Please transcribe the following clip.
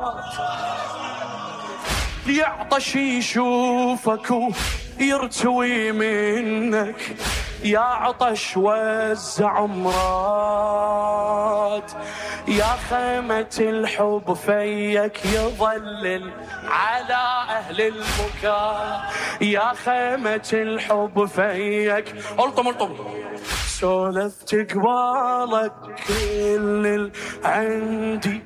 يعطش يشوفك ويرتوي منك، يا عطش وزع عمرات، يا خيمة الحب فيك يظلل على أهل المكان، يا خيمة الحب فيك. الطم سولفت قبالك كل عندي